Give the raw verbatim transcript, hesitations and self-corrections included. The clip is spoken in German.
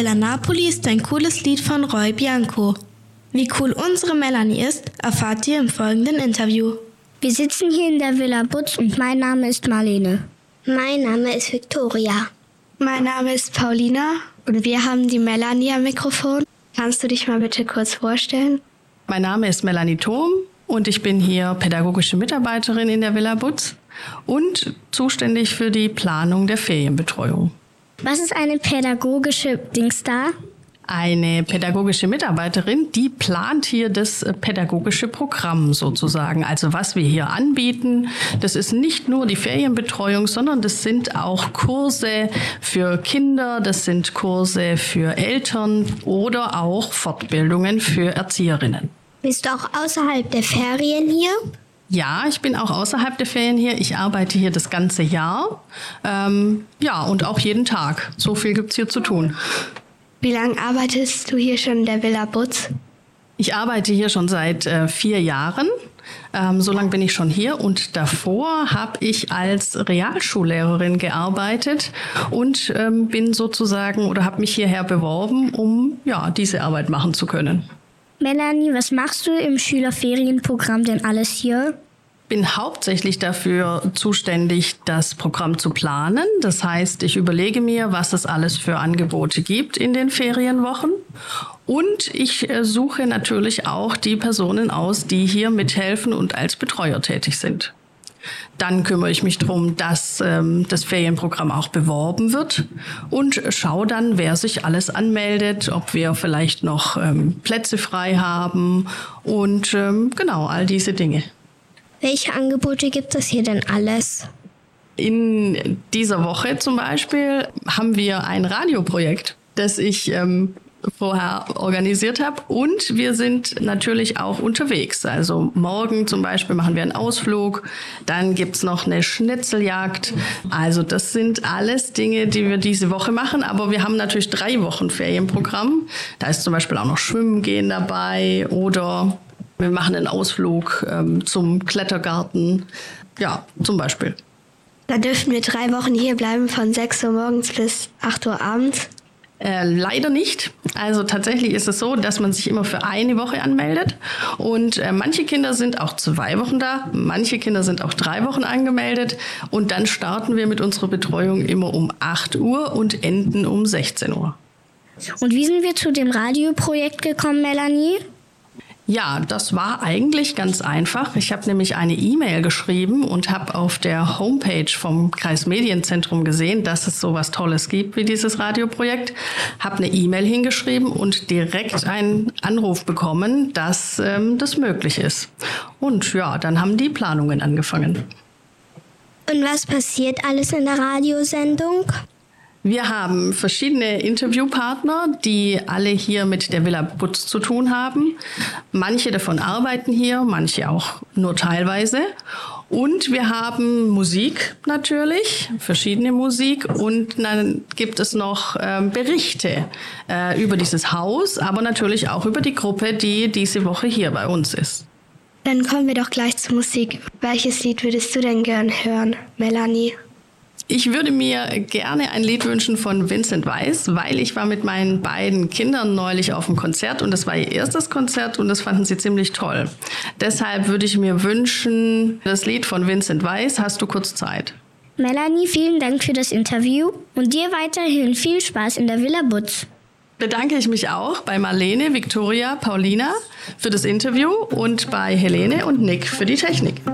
Bella Napoli ist ein cooles Lied von Roy Bianco. Wie cool unsere Melanie ist, erfahrt ihr im folgenden Interview. Wir sitzen hier in der Villa Butz und mein Name ist Marlene. Mein Name ist Victoria. Mein Name ist Paulina und wir haben die Melanie am Mikrofon. Kannst du dich mal bitte kurz vorstellen? Mein Name ist Melanie Thom und ich bin hier pädagogische Mitarbeiterin in der Villa Butz und zuständig für die Planung der Ferienbetreuung. Was ist eine pädagogische Dings da? Eine pädagogische Mitarbeiterin, die plant hier das pädagogische Programm sozusagen. Also was wir hier anbieten, das ist nicht nur die Ferienbetreuung, sondern das sind auch Kurse für Kinder, das sind Kurse für Eltern oder auch Fortbildungen für Erzieherinnen. Bist du auch außerhalb der Ferien hier? Ja, ich bin auch außerhalb der Ferien hier. Ich arbeite hier das ganze Jahr. Ähm, ja, und auch jeden Tag. So viel gibt's hier zu tun. Wie lange arbeitest du hier schon in der Villa Butz? Ich arbeite hier schon seit äh, vier Jahren. Ähm, so lange bin ich schon hier. Und davor habe ich als Realschullehrerin gearbeitet und ähm, bin sozusagen oder habe mich hierher beworben, um ja diese Arbeit machen zu können. Melanie, was machst du im Schülerferienprogramm denn alles hier? Bin hauptsächlich dafür zuständig, das Programm zu planen. Das heißt, ich überlege mir, was es alles für Angebote gibt in den Ferienwochen. Und ich suche natürlich auch die Personen aus, die hier mithelfen und als Betreuer tätig sind. Dann kümmere ich mich darum, dass ähm, das Ferienprogramm auch beworben wird und schaue dann, wer sich alles anmeldet, ob wir vielleicht noch ähm, Plätze frei haben und ähm, genau all diese Dinge. Welche Angebote gibt es hier denn alles? In dieser Woche zum Beispiel haben wir ein Radioprojekt, das ich ähm, vorher organisiert habe. Und wir sind natürlich auch unterwegs. Also morgen zum Beispiel machen wir einen Ausflug. Dann gibt's noch eine Schnitzeljagd. Also das sind alles Dinge, die wir diese Woche machen. Aber wir haben natürlich drei Wochen Ferienprogramm. Da ist zum Beispiel auch noch Schwimmen gehen dabei oder wir machen einen Ausflug ähm, zum Klettergarten. Ja, zum Beispiel. Da dürfen wir drei Wochen hier bleiben, von sechs Uhr morgens bis acht Uhr abends. Äh, leider nicht. Also tatsächlich ist es so, dass man sich immer für eine Woche anmeldet. Und äh, manche Kinder sind auch zwei Wochen da, manche Kinder sind auch drei Wochen angemeldet. Und dann starten wir mit unserer Betreuung immer um acht Uhr und enden um sechzehn Uhr. Und wie sind wir zu dem Radioprojekt gekommen, Melanie? Ja, das war eigentlich ganz einfach. Ich habe nämlich eine E-Mail geschrieben und habe auf der Homepage vom Kreismedienzentrum gesehen, dass es so was Tolles gibt wie dieses Radioprojekt. Habe eine E-Mail hingeschrieben und direkt einen Anruf bekommen, dass ähm, das möglich ist. Und ja, dann haben die Planungen angefangen. Und was passiert alles in der Radiosendung? Wir haben verschiedene Interviewpartner, die alle hier mit der Villa Butz zu tun haben. Manche davon arbeiten hier, manche auch nur teilweise. Und wir haben Musik natürlich, verschiedene Musik. Und dann gibt es noch äh, Berichte äh, über dieses Haus, aber natürlich auch über die Gruppe, die diese Woche hier bei uns ist. Dann kommen wir doch gleich zur Musik. Welches Lied würdest du denn gern hören, Melanie? Ich würde mir gerne ein Lied wünschen von Vincent Weiss, weil ich war mit meinen beiden Kindern neulich auf einem Konzert und das war ihr erstes Konzert und das fanden sie ziemlich toll. Deshalb würde ich mir wünschen, das Lied von Vincent Weiss, Hast du kurz Zeit? Melanie, vielen Dank für das Interview und dir weiterhin viel Spaß in der Villa Butz. Bedanke ich mich auch bei Marlene, Victoria, Paulina für das Interview und bei Helene und Nick für die Technik.